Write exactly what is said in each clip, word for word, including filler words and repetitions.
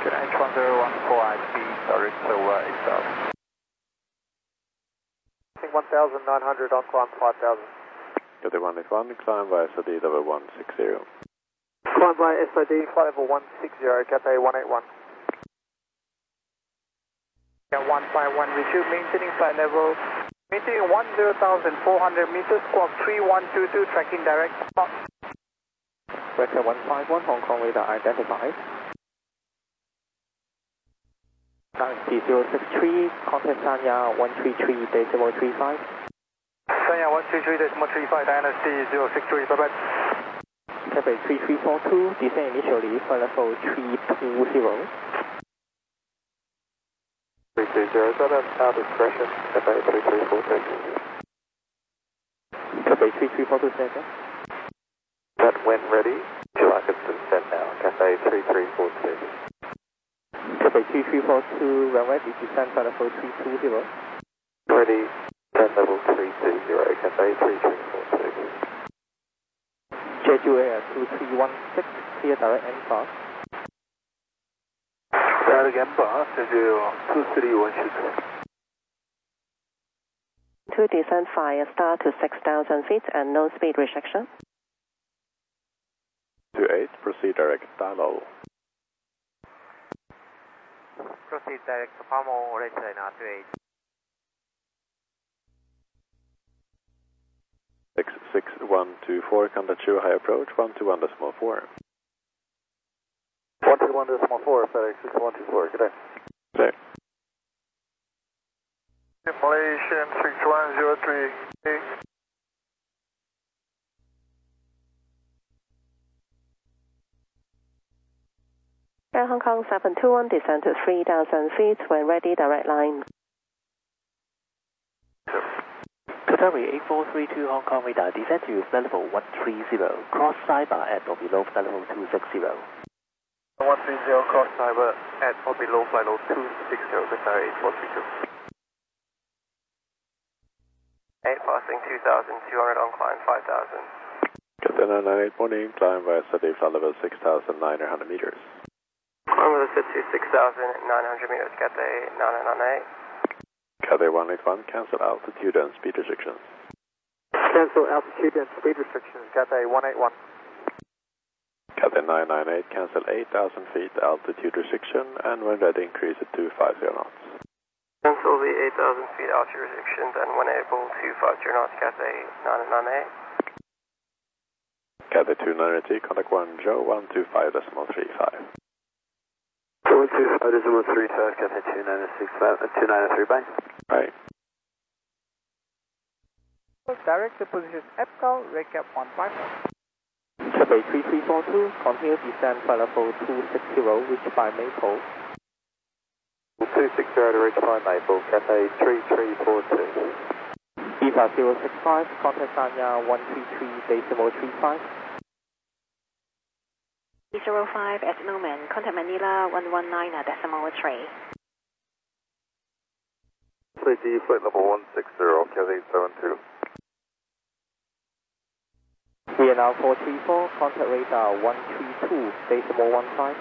H one zero one four I P, direct to uh, eight thousand. one thousand nine hundred on climb five thousand. Cathay one eight one, climb via S I D level one six zero. Climb by S I D flight level one six zero, Cathay one eight one. one five one, resume maintaining flight level, maintaining one zero thousand four hundred meters, squawk three one two two, tracking direct. Vector one five one, Hong Kong radar identified. Galaxy zero six three, contact Sanya one three three decimal three five. Sanya one three three decimal three five, Dynasty zero six three, bye bye. Cathay three three four two, descend initially, flight level three two zero. three two zero, got an out discretion, Cathay three three four two. Cathay three three four two, center. That when ready, would you like us to descend now, Cathay three three four two. Cathay three three four two, when ready, descend flight level three two zero. Ready, descend level three two zero, Cathay three three four two. Jeju Air two three one six, clear direct and fast. That again, boss, Jeju two three one six. To descend fire star to six thousand feet and no speed restriction. two eight, proceed direct dial. Proceed direct to Palmo, right side now, two eight. six six one two four, contact you, high approach, one two one decimal four. one two one decimal four, FedEx six one two four, good day. Okay. Malaysian six one zero three. Air Hong Kong seven two one, descend to three thousand feet, when ready, direct line. Qatari eight four three two Hong Kong radar, descend to flight level one three zero, cross cyber at or below flight level two six zero. one three zero, cross cyber at or below flight level two six zero, Qatari eight four three two. eight passing two thousand two hundred on climb five thousand. Cathay nine nine eight, morning, climb via S I D flight level six thousand nine hundred meters. Climb with us to six thousand nine hundred meters, Cathay nine nine eight. Cathay one eight one, cancel altitude and speed restrictions. Cancel altitude and speed restrictions, Cathay one eight one. Cathay nine nine eight, cancel eight thousand feet altitude restriction, and when ready, increase it to five zero knots. Cancel the eight thousand feet altitude restrictions, and when able to five zero knots, Cathay nine nine eight. Cathay two nine eight, contact one zero one two five decimal three five. one two five decimal three five, Cathay two nine six, two nine three, bye. Right. Direct to position Epcal, recap one five. Cathay three three four two, continue descend flight level two six zero, reach by Maple. two six zero to reach by Maple, Cathay three three four two. Eva zero six five, contact Sanya one three three decimal three five. zero five at the moment, contact Manila one one nine decimal three. C D flight level one six zero, Cathay seven two. We are now four three four, contact radar one three two decimal one five.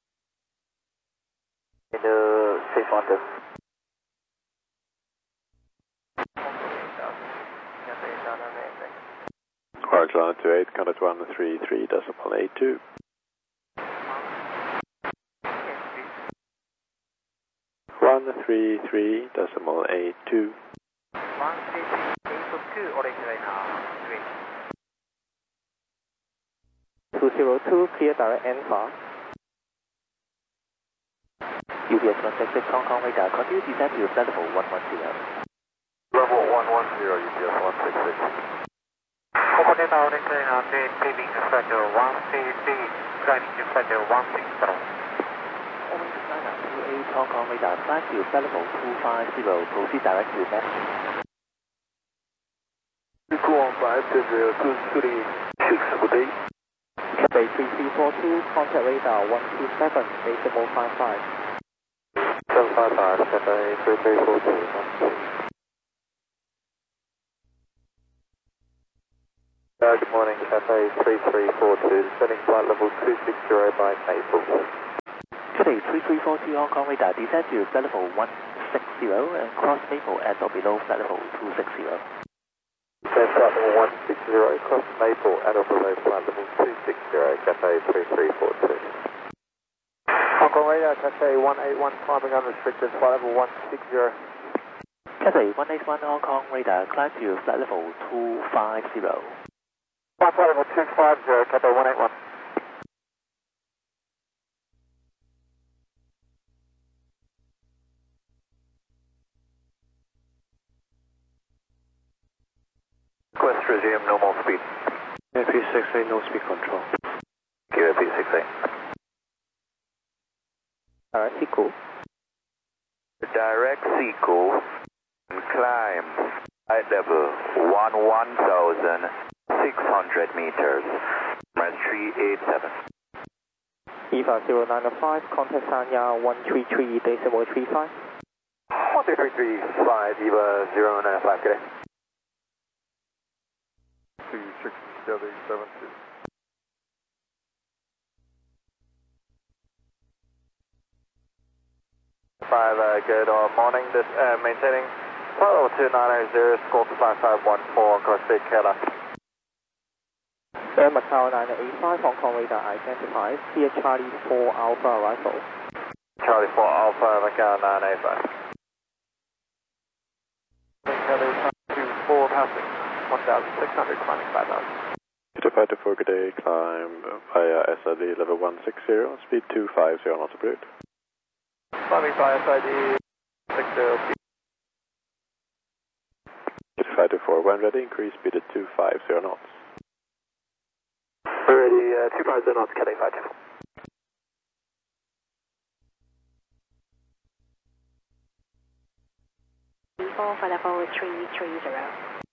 In the safe under. Horizontal two eight, contact one three three decimal eight two. one three three decimal eight two. one three three eight two, orange right now, two zero two, clear direct and fast. U B S one six six Hong Kong radar, continue descend to flight level one one zero. Level one one zero, U B S one six six. Hong Kong data, orange right now, paving to flight level one three three, climbing to flight level one six zero. Orange China two eight Hong Kong radar, climb to flight level two five zero, proceed direct to Met. two one five, zero two three six, good day. Cathay three three four two, contact radar one two seven decimal five five. seven five five, Cathay three three four two. Uh, good morning, Cathay three three four two, descending flight level two six zero by Maple. Cathay three three four two Hong Kong radar, descend to flight level one sixty and cross Maple at or below flight level two sixty. Descend flight level one sixty, cross Maple at or below flight level two sixty, Cathay three three four two. Hong Kong radar, Cathay one eight one, climbing unrestricted, flight level one sixty. Cathay one eight one Hong Kong radar, climb to flight level two fifty. Flight level two fifty, Cathay one eight one. Request resume normal speed. A P six eight, no speed control. Q A P six eight. Alright, Seacool. Direct Seacool and climb height level one one thousand six hundred meters. Runway three eight seven. Eva zero nine five, contact Sanya one three three decimal three five. one two three three five, Eva zero nine five, good day. two six seven seven two. Five, uh, good uh, morning. This uh, maintaining flight level two nine zero, score five five one four, cross state Kerala. Air Macau nine eight five, Hong Kong radar identified. Here Charlie four Alpha arrival. Charlie four Alpha, Macau nine eight five. Kelly two four passing, one thousand six hundred, climbing five thousand. Five two four, good day, climb via S I D level one sixty, speed two fifty knots approved. Climbing via S I D six zero. five two four, when ready, increase speed at two fifty knots. We're ready, uh, two fifty knots, Cathay five two. four, flight level three three zero.